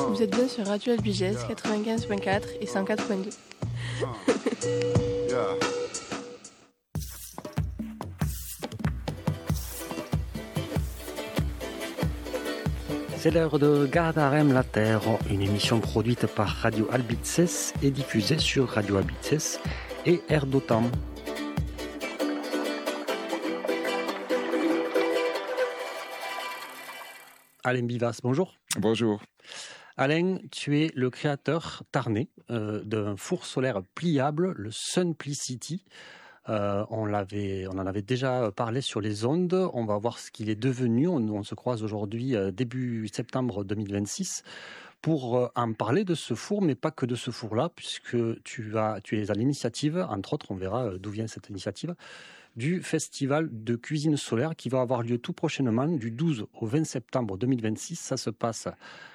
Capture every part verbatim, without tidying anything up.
Vous êtes bien sur Radio Albiges quatre-vingt-quinze point quatre et cent quatre point deux. C'est l'heure de Gadarem la Terre, une émission produite par Radio Albices et diffusée sur Radio Albices et Air d'Otam. Alain Bivas, bonjour. Bonjour. Alain, tu es le créateur tarnais euh, d'un four solaire pliable, le Sunplicity. Euh, on, l'avait, on en avait déjà parlé sur les ondes. On va voir ce qu'il est devenu. On, on se croise aujourd'hui, euh, début septembre deux mille vingt-six, pour euh, en parler de ce four, mais pas que de ce four-là, puisque tu, as, tu es à l'initiative, entre autres, on verra euh, d'où vient cette initiative, du festival de cuisine solaire qui va avoir lieu tout prochainement, du douze au vingt septembre deux mille vingt-six. Ça se passe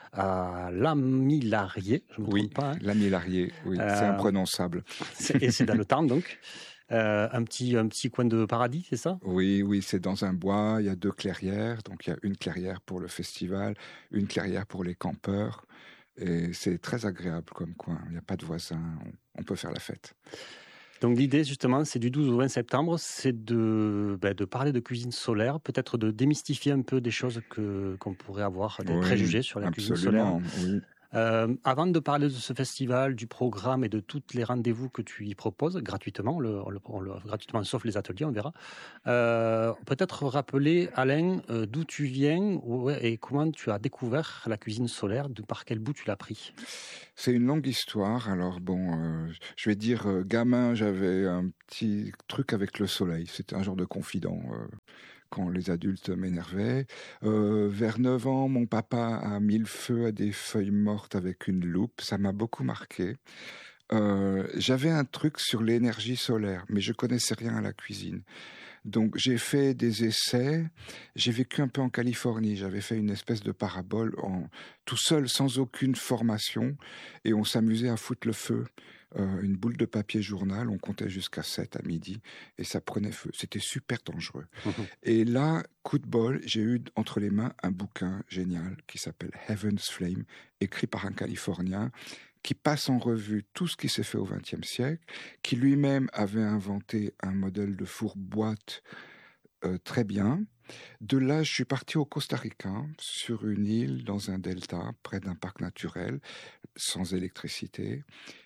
à Lamillarié, je ne me oui, trompe pas. Hein. Lamillarié, oui, euh, c'est imprononçable. C'est, et c'est dans le Tarn, donc. Euh, un, petit, un petit coin de paradis, c'est ça ? Oui, oui, c'est dans un bois, il y a deux clairières, donc il y a une clairière pour le festival, une clairière pour les campeurs, et c'est très agréable comme coin, il n'y a pas de voisins, on, on peut faire la fête. Donc l'idée justement, c'est du douze au vingt septembre, c'est de, ben, de parler de cuisine solaire, peut-être de démystifier un peu des choses que, qu'on pourrait avoir, des oui, préjugés sur la absolument, cuisine solaire. Oui. Euh, avant de parler de ce festival, du programme et de tous les rendez-vous que tu y proposes, gratuitement, on le, on le, on le, gratuitement sauf les ateliers, on verra, euh, peut-être rappeler, Alain, euh, d'où tu viens ouais, et comment tu as découvert la cuisine solaire, de, par quel bout tu l'as pris ? C'est une longue histoire. Alors bon, euh, je vais dire, euh, gamin, j'avais un petit truc avec le soleil. C'était un genre de confident. Euh, quand les adultes m'énervaient. Euh, vers neuf ans, mon papa a mis le feu à des feuilles mortes avec une loupe. Ça m'a beaucoup marqué. Euh, j'avais un truc sur l'énergie solaire, mais je connaissais rien à la cuisine. Donc j'ai fait des essais, j'ai vécu un peu en Californie, j'avais fait une espèce de parabole en, tout seul, sans aucune formation, et on s'amusait à foutre le feu. Euh, une boule de papier journal, on comptait jusqu'à sept à midi, et ça prenait feu. C'était super dangereux. Mmh. Et là, coup de bol, j'ai eu entre les mains un bouquin génial qui s'appelle Heaven's Flame, écrit par un Californien, qui passe en revue tout ce qui s'est fait au vingtième siècle, qui lui-même avait inventé un modèle de four-boîte euh, très bien. De là, je suis parti au Costa Rica, sur une île, dans un delta, près d'un parc naturel, sans électricité,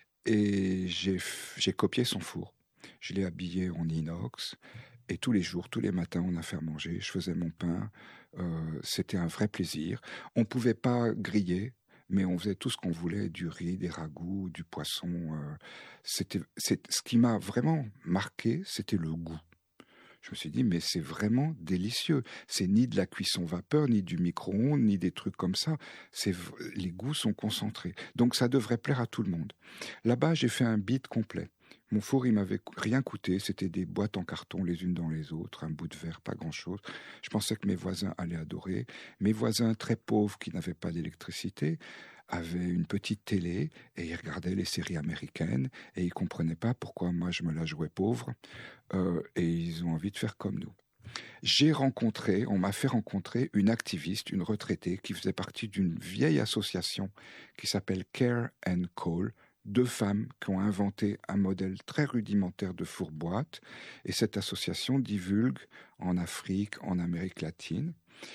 et j'ai, j'ai copié son four. Je l'ai habillé en inox, et tous les jours, tous les matins, on a fait à manger, je faisais mon pain, euh, c'était un vrai plaisir. On ne pouvait pas griller, mais on faisait tout ce qu'on voulait, du riz, des ragoûts, du poisson. Euh, c'était, c'est, ce qui m'a vraiment marqué, c'était le goût. Je me suis dit, mais c'est vraiment délicieux. C'est ni de la cuisson vapeur, ni du micro-ondes, ni des trucs comme ça. C'est, les goûts sont concentrés. Donc ça devrait plaire à tout le monde. Là-bas, j'ai fait un bid complet. Mon four, il m'avait rien coûté. C'était des boîtes en carton les unes dans les autres, un bout de verre, pas grand-chose. Je pensais que mes voisins allaient adorer. Mes voisins très pauvres qui n'avaient pas d'électricité avaient une petite télé et ils regardaient les séries américaines et ils comprenaient pas pourquoi moi je me la jouais pauvre euh, et ils ont envie de faire comme nous. J'ai rencontré, on m'a fait rencontrer une activiste, une retraitée qui faisait partie d'une vieille association qui s'appelle Care and Coal. Deux femmes qui ont inventé un modèle très rudimentaire de four-boîte et cette association divulgue en Afrique, en Amérique latine.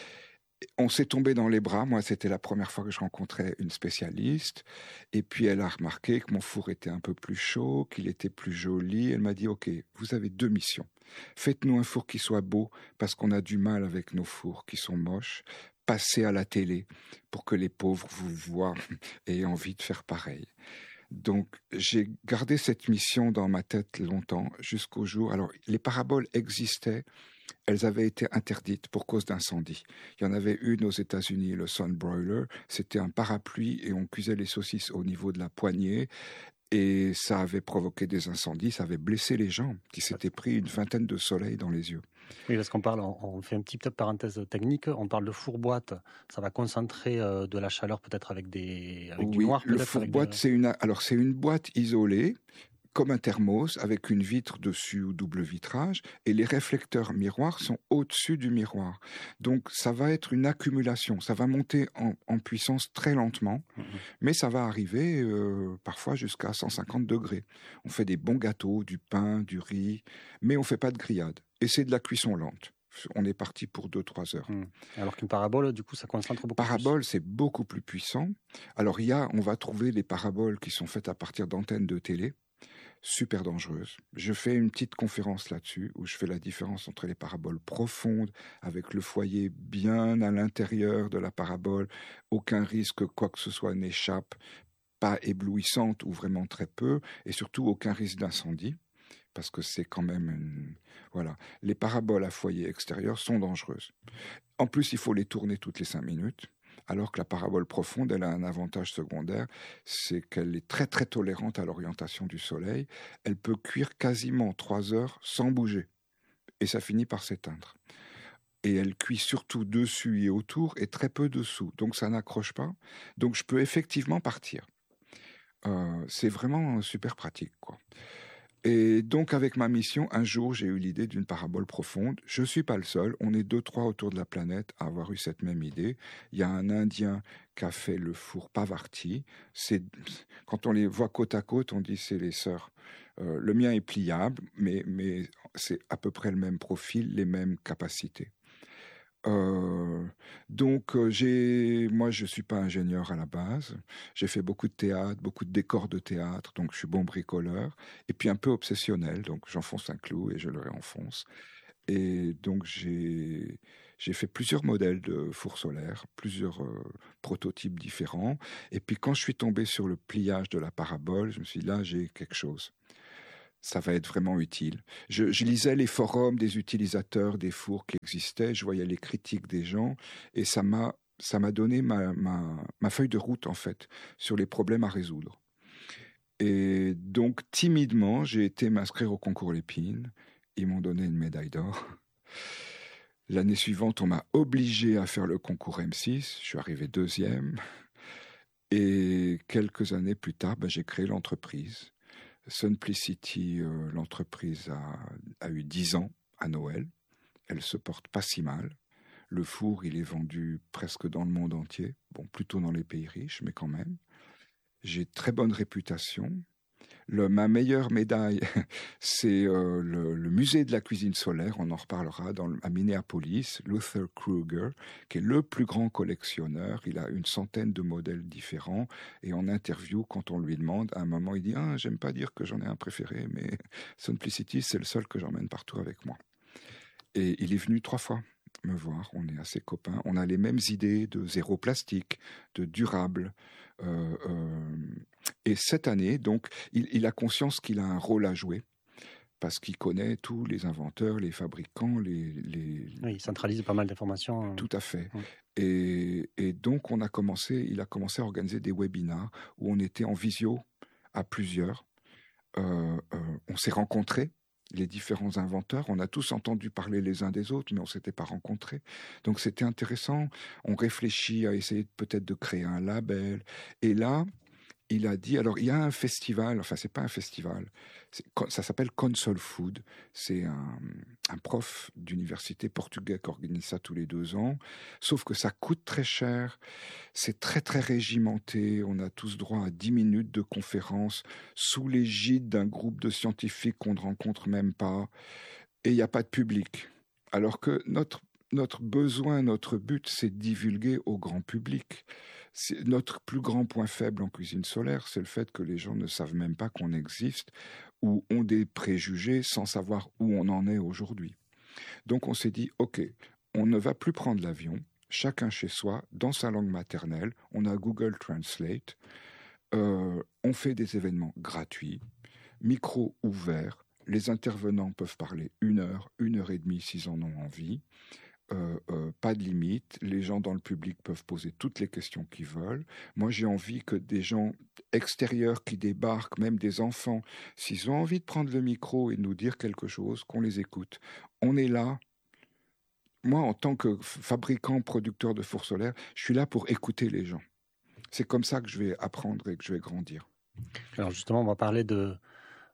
On s'est tombé dans les bras. Moi, c'était la première fois que je rencontrais une spécialiste. Et puis, elle a remarqué que mon four était un peu plus chaud, qu'il était plus joli. Elle m'a dit, OK, vous avez deux missions. Faites-nous un four qui soit beau, parce qu'on a du mal avec nos fours qui sont moches. Passez à la télé pour que les pauvres vous voient et aient envie de faire pareil. Donc, j'ai gardé cette mission dans ma tête longtemps, jusqu'au jour... Alors, les paraboles existaient. Elles avaient été interdites pour cause d'incendie. Il y en avait une aux États-Unis, le Sun Broiler. C'était un parapluie et on cuisait les saucisses au niveau de la poignée. Et ça avait provoqué des incendies, ça avait blessé les gens qui s'étaient pris une vingtaine de soleils dans les yeux. Oui, parce qu'on parle, on fait une petite parenthèse technique, on parle de four-boîte, ça va concentrer de la chaleur peut-être avec, des, avec oui, du noir. Le four-boîte, de... c'est une, alors c'est une boîte isolée comme un thermos avec une vitre dessus ou double vitrage, et les réflecteurs miroirs sont au-dessus du miroir. Donc ça va être une accumulation, ça va monter en, en puissance très lentement, mmh. mais ça va arriver euh, parfois jusqu'à cent cinquante degrés. On fait des bons gâteaux, du pain, du riz, mais on ne fait pas de grillade. Et c'est de la cuisson lente. On est parti pour deux à trois heures. Mmh. Alors qu'une parabole, du coup, ça concentre beaucoup parabole, plus. Parabole, c'est beaucoup plus puissant. Alors, il y a, on va trouver des paraboles qui sont faites à partir d'antennes de télé, super dangereuses. Je fais une petite conférence là-dessus, où je fais la différence entre les paraboles profondes, avec le foyer bien à l'intérieur de la parabole, aucun risque que quoi que ce soit n'échappe, pas éblouissante ou vraiment très peu, et surtout aucun risque d'incendie. Parce que c'est quand même une... Voilà. Les paraboles à foyer extérieur sont dangereuses. En plus, il faut les tourner toutes les cinq minutes, alors que la parabole profonde, elle a un avantage secondaire, c'est qu'elle est très très tolérante à l'orientation du soleil. Elle peut cuire quasiment trois heures sans bouger. Et ça finit par s'éteindre. Et elle cuit surtout dessus et autour et très peu dessous. Donc ça n'accroche pas. Donc je peux effectivement partir. Euh, c'est vraiment super pratique, quoi. Et donc, avec ma mission, un jour, j'ai eu l'idée d'une parabole profonde. Je ne suis pas le seul. On est deux, trois autour de la planète à avoir eu cette même idée. Il y a un Indien qui a fait le four Pavarti. C'est... Quand on les voit côte à côte, on dit c'est les sœurs. Euh, le mien est pliable, mais, mais c'est à peu près le même profil, les mêmes capacités. Euh, donc, euh, j'ai, moi, je ne suis pas ingénieur à la base. J'ai fait beaucoup de théâtre, beaucoup de décors de théâtre, donc je suis bon bricoleur. Et puis un peu obsessionnel, donc j'enfonce un clou et je le réenfonce. Et donc, j'ai, j'ai fait plusieurs modèles de fours solaires, plusieurs euh, prototypes différents. Et puis, quand je suis tombé sur le pliage de la parabole, je me suis dit, là, j'ai quelque chose. Ça va être vraiment utile. Je, je lisais les forums des utilisateurs des fours qui existaient, je voyais les critiques des gens, et ça m'a, ça m'a donné ma, ma, ma feuille de route, en fait, sur les problèmes à résoudre. Et donc, timidement, j'ai été m'inscrire au concours Lépine. Ils m'ont donné une médaille d'or. L'année suivante, on m'a obligé à faire le concours M six. Je suis arrivé deuxième. Et quelques années plus tard, ben, j'ai créé l'entreprise. Sunplicity, euh, l'entreprise a, a eu dix ans à Noël. Elle se porte pas si mal. Le four, il est vendu presque dans le monde entier. Bon, plutôt dans les pays riches, mais quand même. J'ai très bonne réputation. Le, ma meilleure médaille, c'est euh, le, le musée de la cuisine solaire, on en reparlera, dans, à Minneapolis, Luther Kruger, qui est le plus grand collectionneur. Il a une centaine de modèles différents, et en interview, quand on lui demande, à un moment, il dit « Ah, j'aime pas dire que j'en ai un préféré, mais Sunplicity, c'est le seul que j'emmène partout avec moi. » Et il est venu trois fois me voir, on est assez copains, on a les mêmes idées de zéro plastique, de durable. Euh, euh, et cette année, donc, il, il a conscience qu'il a un rôle à jouer, parce qu'il connaît tous les inventeurs, les fabricants, les... les... Oui, il centralise pas mal d'informations. Tout à fait. Oui. Et, et donc, on a commencé, il a commencé à organiser des webinars où on était en visio à plusieurs. Euh, euh, on s'est rencontrés, les différents inventeurs. On a tous entendu parler les uns des autres, mais on ne s'était pas rencontrés. Donc, c'était intéressant. On réfléchit à essayer peut-être de créer un label. Et là, il a dit, alors il y a un festival, enfin c'est pas un festival, c'est, ça s'appelle Console Food, c'est un, un prof d'université portugais qui organise ça tous les deux ans, sauf que ça coûte très cher, c'est très très régimenté, on a tous droit à dix minutes de conférence sous l'égide d'un groupe de scientifiques qu'on ne rencontre même pas, et il n'y a pas de public. Alors que notre, notre besoin, notre but, c'est de divulguer au grand public. C'est notre plus grand point faible en cuisine solaire, c'est le fait que les gens ne savent même pas qu'on existe ou ont des préjugés sans savoir où on en est aujourd'hui. Donc on s'est dit, ok, on ne va plus prendre l'avion, chacun chez soi, dans sa langue maternelle, on a Google Translate, euh, on fait des événements gratuits, micro ouvert, les intervenants peuvent parler une heure, une heure et demie s'ils en ont envie. Euh, euh, pas de limite, les gens dans le public peuvent poser toutes les questions qu'ils veulent. Moi, j'ai envie que des gens extérieurs qui débarquent, même des enfants, s'ils ont envie de prendre le micro et de nous dire quelque chose, qu'on les écoute. On est là. Moi, en tant que fabricant, producteur de fours solaires, je suis là pour écouter les gens. C'est comme ça que je vais apprendre et que je vais grandir. Alors justement, on va parler de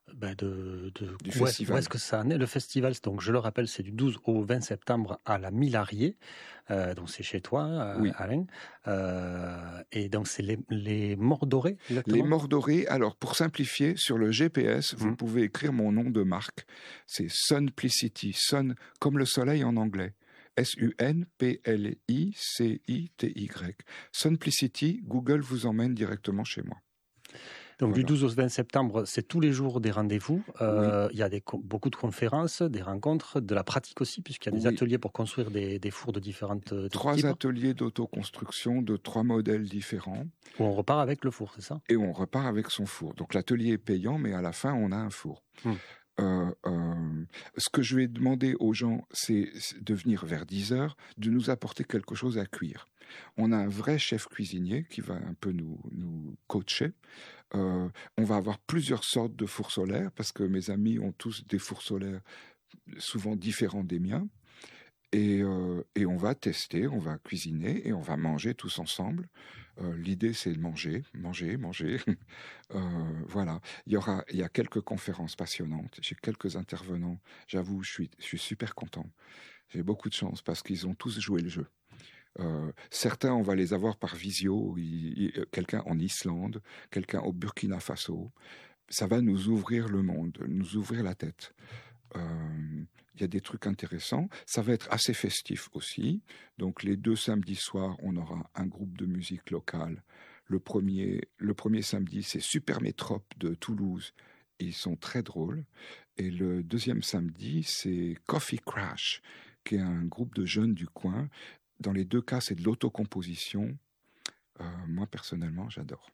Ben de, de, du où, festival. Est, où est-ce que ça en est? Le festival, donc je le rappelle, c'est du douze au vingt septembre à la Millarié. Euh, donc c'est chez toi, euh, Oui. Alain. Euh, et donc c'est les, les Morts Dorés, exactement. Les Morts Dorés, alors pour simplifier, sur le G P S, vous Mmh. pouvez écrire mon nom de marque. C'est Sunplicity, Sun comme le soleil en anglais. S U N P L I C I T Y. Sunplicity, Google vous emmène directement chez moi. Donc Voilà. du douze au vingt septembre, c'est tous les jours des rendez-vous. Euh, oui. Il y a des, beaucoup de conférences, des rencontres, de la pratique aussi, puisqu'il y a des oui. ateliers pour construire des, des fours de différentes de Trois types. ateliers d'autoconstruction de trois modèles différents. Où on repart avec le four, c'est ça? Et on repart avec son four. Donc l'atelier est payant, mais à la fin, on a un four. Hum. Euh, euh, ce que je vais demander aux gens, c'est de venir vers dix heures, de nous apporter quelque chose à cuire. On a un vrai chef cuisinier qui va un peu nous, nous coacher. Euh, on va avoir plusieurs sortes de fours solaires, parce que mes amis ont tous des fours solaires souvent différents des miens. Et, euh, et on va tester, on va cuisiner et on va manger tous ensemble. Euh, l'idée, c'est de manger, manger, manger. euh, voilà. Il y aura, il y a quelques conférences passionnantes. J'ai quelques intervenants. J'avoue, je suis, je suis super content. J'ai beaucoup de chance parce qu'ils ont tous joué le jeu. Euh, certains, on va les avoir par visio. Il, il, quelqu'un en Islande, quelqu'un au Burkina Faso. Ça va nous ouvrir le monde, nous ouvrir la tête. Euh, il y a des trucs intéressants. Ça va être assez festif aussi. Donc les deux samedis soirs, on aura un groupe de musique locale. Le premier, le premier samedi, c'est Super Métrope de Toulouse. Ils sont très drôles. Et le deuxième samedi, c'est Coffee Crash, qui est un groupe de jeunes du coin. Dans les deux cas, c'est de l'autocomposition. Euh, moi, personnellement, j'adore.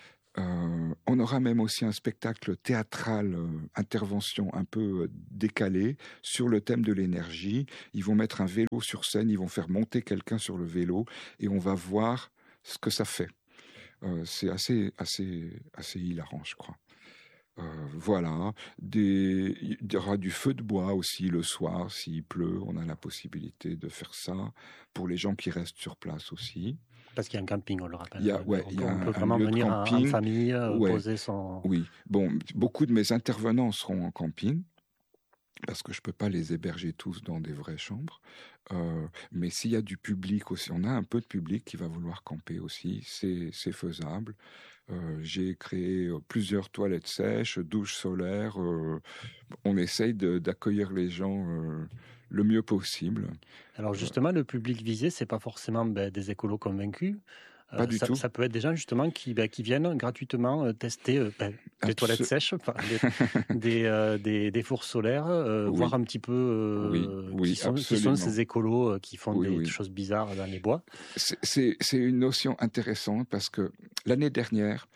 Euh, on aura même aussi un spectacle théâtral, euh, intervention un peu euh, décalé sur le thème de l'énergie. Ils vont mettre un vélo sur scène, ils vont faire monter quelqu'un sur le vélo et on va voir ce que ça fait. Euh, c'est assez, assez, assez hilarant, je crois. Euh, voilà, des, il y aura du feu de bois aussi le soir, s'il pleut, on a la possibilité de faire ça, pour les gens qui restent sur place aussi. Parce qu'il y a un camping, on le rappelle. Il y a, ouais, on il peut, y a on peut un, vraiment un lieu venir de camping. en famille, ouais. poser son... Oui, bon, beaucoup de mes intervenants seront en camping, parce que je ne peux pas les héberger tous dans des vraies chambres. Euh, mais s'il y a du public aussi, on a un peu de public qui va vouloir camper aussi, c'est, c'est faisable. Euh, j'ai créé plusieurs toilettes sèches, douches solaires. Euh, on essaye de, d'accueillir les gens euh, le mieux possible. Alors justement, euh, le public visé, c'est pas forcément ben, des écolos convaincus. Pas euh, du ça, tout. Ça peut être des gens justement qui, ben, qui viennent gratuitement euh, tester euh, ben, des toilettes sèches, enfin, des, des, euh, des, des fours solaires, euh, oui. voir un petit peu euh, oui, oui, qui, sont, qui sont ces écolos euh, qui font oui, des oui. choses bizarres dans les bois. C'est, c'est, c'est une notion intéressante parce que l'année dernière,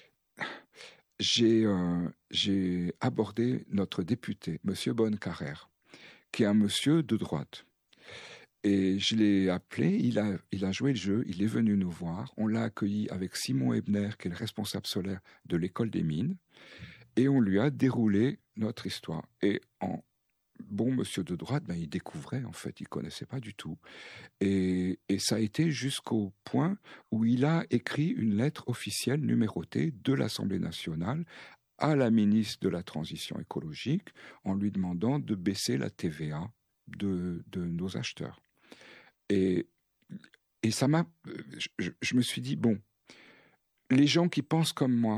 j'ai, euh, j'ai abordé notre député, Monsieur Bonnecarrère, qui est un monsieur de droite. Et je l'ai appelé, il a, il a joué le jeu, il est venu nous voir. On l'a accueilli avec Simon Ebner, qui est le responsable solaire de l'école des mines. Et on lui a déroulé notre histoire. Et en bon monsieur de droite, ben, il découvrait, en fait, il ne connaissait pas du tout. Et, et ça a été jusqu'au point où il a écrit une lettre officielle numérotée de l'Assemblée nationale à la ministre de la Transition écologique en lui demandant de baisser la T V A de, de nos acheteurs. Et, et ça m'a... Je, je me suis dit, bon, les gens qui pensent comme moi,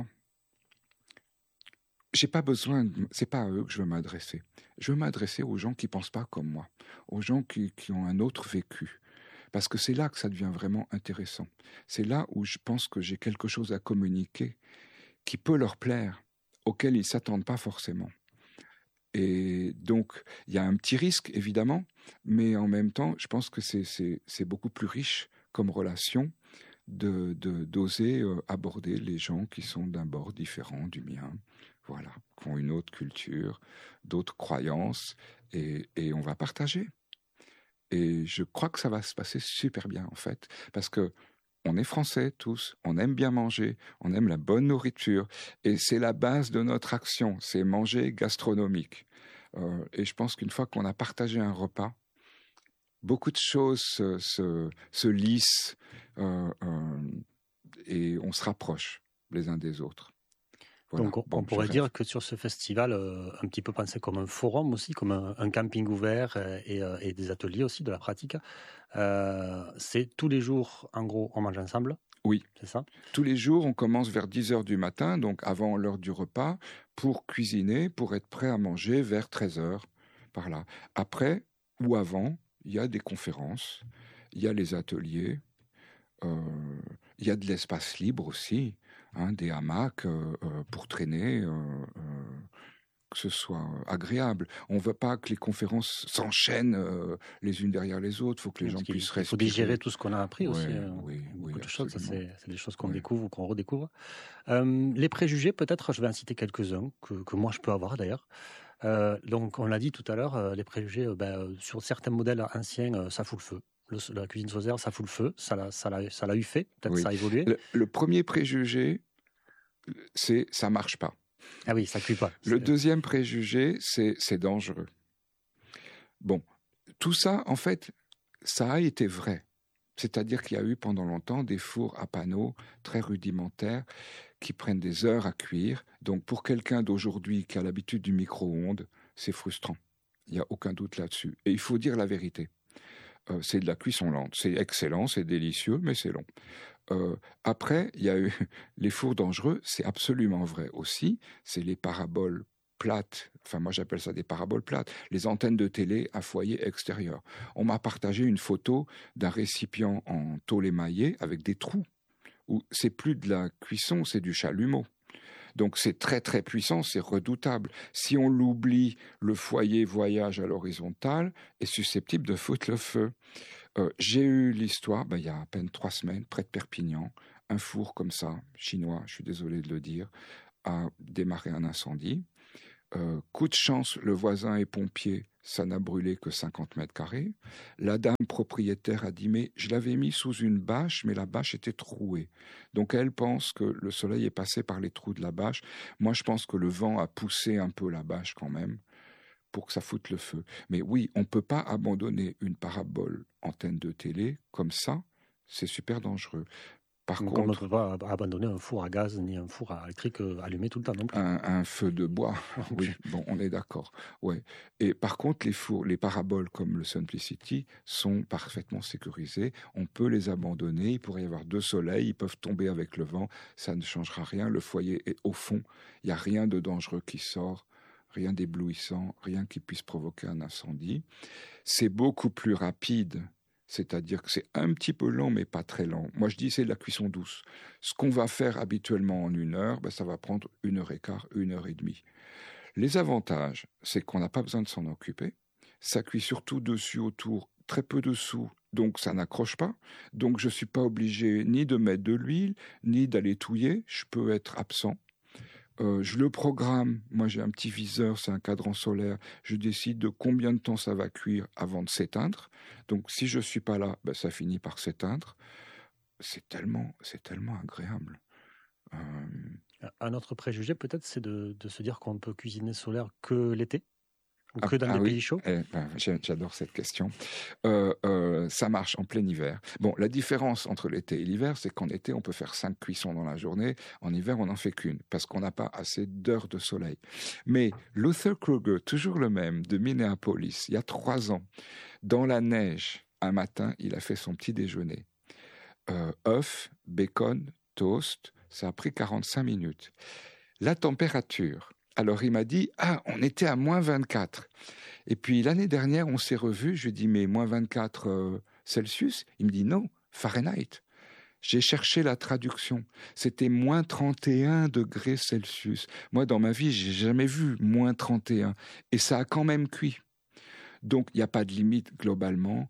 j'ai pas besoin, de, c'est pas à eux que je veux m'adresser. Je veux m'adresser aux gens qui pensent pas comme moi, aux gens qui, qui ont un autre vécu. Parce que c'est là que ça devient vraiment intéressant. C'est là où je pense que j'ai quelque chose à communiquer qui peut leur plaire, auquel ils s'attendent pas forcément. Et donc, il y a un petit risque, évidemment, mais en même temps, je pense que c'est, c'est, c'est beaucoup plus riche comme relation de, de, d'oser euh, aborder les gens qui sont d'un bord différent du mien, voilà, qui ont une autre culture, d'autres croyances, et, et on va partager. Et je crois que ça va se passer super bien, en fait, parce que on est français tous, on aime bien manger, on aime la bonne nourriture, et c'est la base de notre action, c'est manger gastronomique. Euh, et je pense qu'une fois qu'on a partagé un repas, beaucoup de choses se, se, se lissent euh, euh, et on se rapproche les uns des autres. Voilà. Donc on, Bon, on je pourrait rêve. dire que sur ce festival, euh, un petit peu pensé comme un forum aussi, comme un, un camping ouvert euh, et, euh, et des ateliers aussi, de la pratique, euh, c'est tous les jours, en gros, on mange ensemble, Oui, c'est ça? tous les jours, on commence vers dix heures du matin, donc avant l'heure du repas, pour cuisiner, pour être prêt à manger vers treize heures, par là. Après ou avant, il y a des conférences, il y a les ateliers, euh, il y a de l'espace libre aussi, hein, des hamacs euh, euh, pour traîner, euh, euh, que ce soit agréable. On ne veut pas que les conférences s'enchaînent euh, les unes derrière les autres, il faut que les Parce gens qu'il puissent il faut respirer. digérer tout ce qu'on a appris aussi. Oui, euh, oui, il y a oui, beaucoup de choses, ça, absolument. c'est c'est des choses qu'on Ouais. découvre ou qu'on redécouvre. Euh, les préjugés, peut-être, je vais en citer quelques-uns, que, que moi je peux avoir d'ailleurs. Euh, donc, on l'a dit tout à l'heure, euh, les préjugés, euh, ben, euh, sur certains modèles anciens, euh, ça fout le feu. Le- la cuisine saucière, ça fout le feu. Ça l'a, ça l'a, ça l'a eu fait. Peut-être Oui. ça a évolué. Le, le premier préjugé, c'est ça marche pas. Ah oui, ça cuit pas. Le C'est- deuxième préjugé, c'est c'est dangereux. Bon, tout ça, en fait, ça a été vrai. C'est-à-dire qu'il y a eu pendant longtemps des fours à panneaux très rudimentaires qui prennent des heures à cuire. Donc pour quelqu'un d'aujourd'hui qui a l'habitude du micro-ondes, c'est frustrant. Il n'y a aucun doute là-dessus. Et il faut dire la vérité. Euh, c'est de la cuisson lente. C'est excellent, c'est délicieux, mais c'est long. Euh, après, il y a eu les fours dangereux, c'est absolument vrai aussi. C'est les paraboles plates, enfin moi j'appelle ça des paraboles plates, les antennes de télé à foyer extérieur. On m'a partagé une photo d'un récipient en tôle émaillée avec des trous, où c'est plus de la cuisson, c'est du chalumeau. Donc c'est très très puissant, c'est redoutable. Si on l'oublie, le foyer voyage à l'horizontale est susceptible de foutre le feu. Euh, j'ai eu l'histoire, ben, il y a à peine trois semaines, près de Perpignan, un four comme ça, chinois, je suis désolé de le dire, a démarré un incendie. Euh, coup de chance, le voisin est pompier, ça n'a brûlé que cinquante mètres carrés. La dame propriétaire a dit, mais je l'avais mis sous une bâche, mais la bâche était trouée. Donc elle pense que le soleil est passé par les trous de la bâche. Moi, je pense que le vent a poussé un peu la bâche quand même pour que ça foute le feu. Mais oui, on ne peut pas abandonner une parabole antenne de télé comme ça, c'est super dangereux. Par Donc on ne contre, peut pas ab- abandonner un four à gaz ni un four à électrique euh, allumé tout le temps non plus. un, un feu de bois, oui, bon, on est d'accord. Ouais. Et par contre, les fours, les paraboles comme le Simplicity sont parfaitement sécurisés. On peut les abandonner. Il pourrait y avoir deux soleils, ils peuvent tomber avec le vent, ça ne changera rien. Le foyer est au fond. Il n'y a rien de dangereux qui sort, rien d'éblouissant, rien qui puisse provoquer un incendie. C'est beaucoup plus rapide. C'est-à-dire que c'est un petit peu lent, mais pas très lent. Moi, je dis c'est de la cuisson douce. Ce qu'on va faire habituellement en une heure, ben, ça va prendre une heure et quart, une heure et demie. Les avantages, c'est qu'on n'a pas besoin de s'en occuper. Ça cuit surtout dessus, autour, très peu dessous, donc ça n'accroche pas. Donc je ne suis pas obligé ni de mettre de l'huile, ni d'aller touiller. Je peux être absent. Euh, je le programme, moi j'ai un petit viseur, c'est un cadran solaire, je décide de combien de temps ça va cuire avant de s'éteindre. Donc si je ne suis pas là, ben, ça finit par s'éteindre. C'est tellement, c'est tellement agréable. Euh... Un autre préjugé peut-être, c'est de, de se dire qu'on ne peut cuisiner solaire que l'été ou Ah, que dans ah des oui. pays chauds. Eh ben, j'adore cette question. Euh, euh, ça marche en plein hiver. Bon, la différence entre l'été et l'hiver, c'est qu'en été, on peut faire cinq cuissons dans la journée. En hiver, on n'en fait qu'une, parce qu'on n'a pas assez d'heures de soleil. Mais Luther Kruger, toujours le même, de Minneapolis, il y a trois ans, dans la neige, un matin, il a fait son petit déjeuner. Euh, œufs, bacon, toast, ça a pris quarante-cinq minutes. La température... Alors il m'a dit, ah, on était à moins vingt-quatre. Et puis l'année dernière, on s'est revus, je lui ai dit, mais moins vingt-quatre euh, Celsius? Il me dit, non, Fahrenheit. J'ai cherché la traduction. C'était moins trente et un degrés Celsius. Moi, dans ma vie, j'ai jamais vu moins trente et un. Et ça a quand même cuit. Donc, il n'y a pas de limite globalement.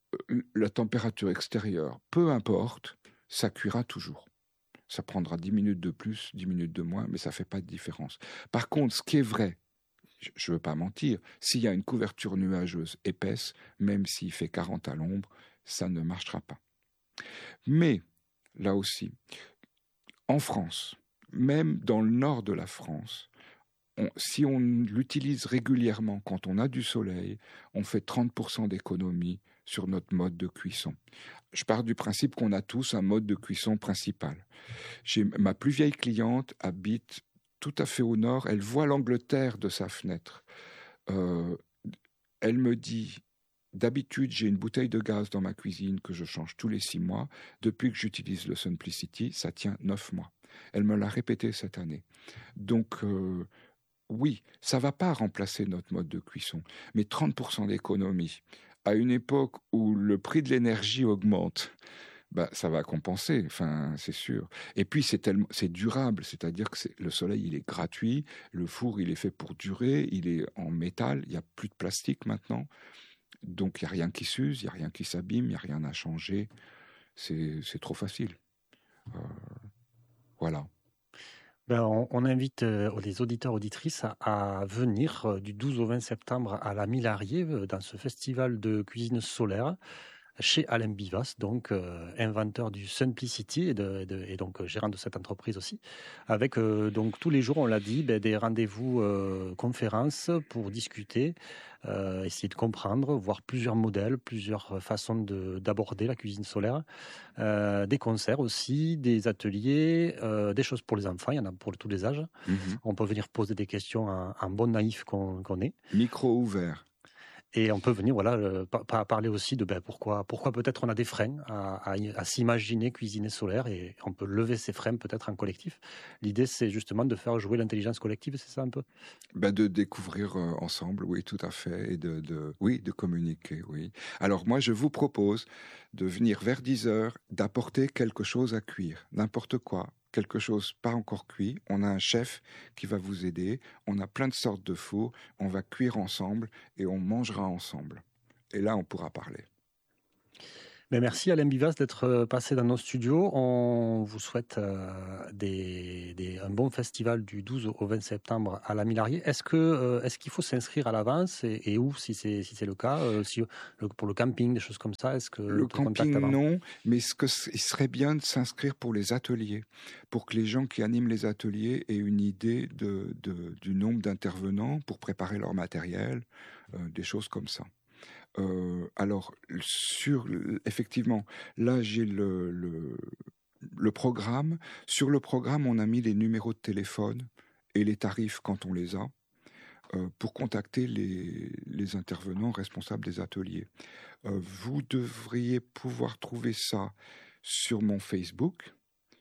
La température extérieure, peu importe, ça cuira toujours. Ça prendra dix minutes de plus, dix minutes de moins, mais ça ne fait pas de différence. Par contre, ce qui est vrai, je ne veux pas mentir, s'il y a une couverture nuageuse épaisse, même s'il fait quarante à l'ombre, ça ne marchera pas. Mais, là aussi, en France, même dans le nord de la France, on, si on l'utilise régulièrement quand on a du soleil, on fait trente pour cent d'économie sur notre mode de cuisson. Je pars du principe qu'on a tous un mode de cuisson principal. J'ai, ma plus vieille cliente habite tout à fait au nord. Elle voit l'Angleterre de sa fenêtre. Euh, elle me dit, d'habitude, j'ai une bouteille de gaz dans ma cuisine que je change tous les six mois. Depuis que j'utilise le Sunplicity, ça tient neuf mois. Elle me l'a répété cette année. Donc, euh, oui, ça ne va pas remplacer notre mode de cuisson, mais trente pour cent d'économie, à une époque où le prix de l'énergie augmente, bah, ça va compenser, enfin, c'est sûr. Et puis, c'est, tellement, c'est durable, c'est-à-dire que c'est, le soleil, il est gratuit, le four, il est fait pour durer, il est en métal, il n'y a plus de plastique maintenant, donc il n'y a rien qui s'use, il n'y a rien qui s'abîme, il n'y a rien à changer, c'est, c'est trop facile. Euh, voilà. Ben, on, on invite euh, les auditeurs auditrices à, à venir euh, du douze au vingt septembre à la Millarié euh, dans ce festival de cuisine solaire chez Alain Bivas, donc euh, inventeur du Sunplicity et, de, de, et donc euh, gérant de cette entreprise aussi, avec euh, donc tous les jours, on l'a dit, ben, des rendez-vous euh, conférences pour discuter, euh, essayer de comprendre, voir plusieurs modèles, plusieurs façons de, d'aborder la cuisine solaire, euh, des concerts aussi, des ateliers, euh, des choses pour les enfants, il y en a pour tous les âges. Mm-hmm. On peut venir poser des questions en, en bon naïf qu'on, qu'on est. Micro ouvert. Et on peut venir voilà, euh, pa- parler aussi de ben, pourquoi, pourquoi peut-être on a des freins à, à, à s'imaginer cuisiner solaire et on peut lever ces freins peut-être en collectif. L'idée, c'est justement de faire jouer l'intelligence collective, c'est ça un peu ? Ben de découvrir euh, ensemble, oui, tout à fait, et de, de, oui, de communiquer, oui. Alors moi, je vous propose de venir vers dix heures, d'apporter quelque chose à cuire, n'importe quoi. Quelque chose pas encore cuit, on a un chef qui va vous aider, on a plein de sortes de fours, on va cuire ensemble et on mangera ensemble. Et là, on pourra parler. Mais merci Alain Bivas d'être passé dans nos studios. On vous souhaite euh, des, des, un bon festival du douze au vingt septembre à la Millarié. Est-ce, que, euh, est-ce qu'il faut s'inscrire à l'avance et, et où, si c'est, si c'est le cas euh, si, le, pour le camping, des choses comme ça, est-ce que le camping, non, mais ce que, il serait bien de s'inscrire pour les ateliers, pour que les gens qui animent les ateliers aient une idée de, de, du nombre d'intervenants pour préparer leur matériel, euh, des choses comme ça. Euh, alors, sur, effectivement, là j'ai le, le, le programme. Sur le programme, on a mis les numéros de téléphone et les tarifs quand on les a, euh, pour contacter les, les intervenants responsables des ateliers. Euh, vous devriez pouvoir trouver ça sur mon Facebook,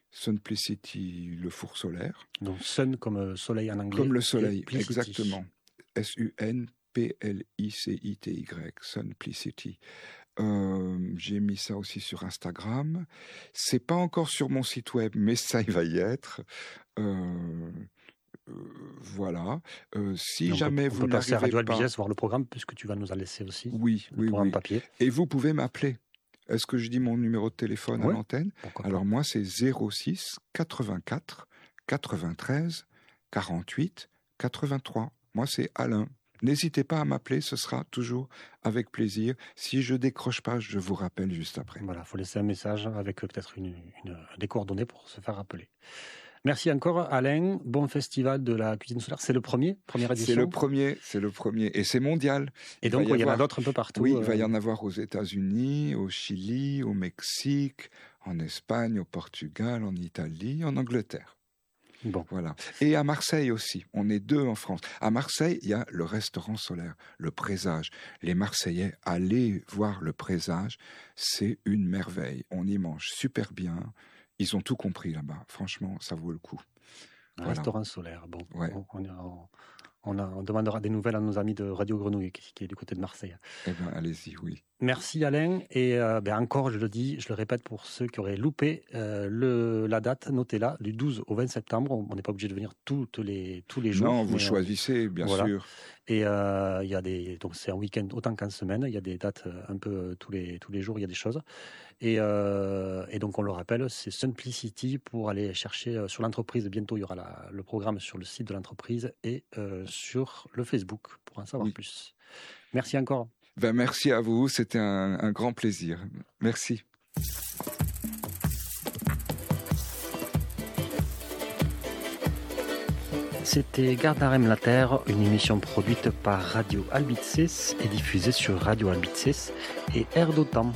Sunplicity, le four solaire. Donc Sun comme soleil en anglais. Comme le soleil, exactement. S U N P L I C I T Y, Sunplicity. Euh, j'ai mis ça aussi sur Instagram. C'est pas encore sur mon site web, mais ça, il va y être. Euh, euh, voilà. Euh, si Donc, jamais on vous peut passer à Radio pas... Albiges voir le programme, puisque tu vas nous en laisser aussi. Oui, le oui, programme oui. papier. Et vous pouvez m'appeler. Est-ce que je dis mon numéro de téléphone ouais, à l'antenne ? Alors moi, c'est zéro six quatre-vingt-quatre quatre-vingt-treize quarante-huit quatre-vingt-trois. Moi, c'est Alain. N'hésitez pas à m'appeler, ce sera toujours avec plaisir. Si je décroche pas, je vous rappelle juste après. Voilà, il faut laisser un message avec peut-être une, une, des coordonnées pour se faire rappeler. Merci encore Alain, bon festival de la cuisine solaire. C'est le premier, première édition. C'est le premier, c'est le premier, et c'est mondial. Et donc il, il y, y en a d'autres un peu partout. Oui, il va y en avoir aux États-Unis, au Chili, au Mexique, en Espagne, au Portugal, en Italie, en Angleterre. Bon. Voilà. Et à Marseille aussi. On est deux en France. À Marseille, il y a le restaurant solaire, le Présage. Les Marseillais, allez voir le Présage. C'est une merveille. On y mange super bien. Ils ont tout compris là-bas. Franchement, ça vaut le coup. Un voilà. Restaurant solaire. Bon. Ouais. On, on, on, a, on demandera des nouvelles à nos amis de Radio Grenouille qui, qui est du côté de Marseille. Eh bien, allez-y, oui. Merci Alain. Et euh, ben encore, je le dis, je le répète pour ceux qui auraient loupé euh, le, la date, notez-la, du douze au vingt septembre. On n'est pas obligé de venir toutes les, tous les jours. Non, vous mais, choisissez, bien voilà. sûr. Et euh, il y a des, donc c'est un week-end autant qu'en semaine. Il y a des dates un peu tous les, tous les jours, il y a des choses. Et, euh, et donc on le rappelle, c'est Sunplicity pour aller chercher sur l'entreprise. Bientôt, il y aura la, le programme sur le site de l'entreprise et euh, sur le Facebook pour en savoir oui. plus. Merci encore. Ben, merci à vous, c'était un, un grand plaisir. Merci. C'était Gardarem la Terre, une émission produite par Radio Albitzes et diffusée sur Radio Albitzes et Air d'Otan.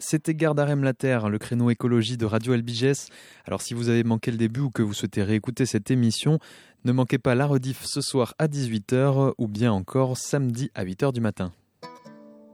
C'était Gardarem la Terre, le créneau écologie de Radio Albiges. Alors si vous avez manqué le début ou que vous souhaitez réécouter cette émission, ne manquez pas la rediff ce soir à dix-huit heures ou bien encore samedi à huit heures du matin.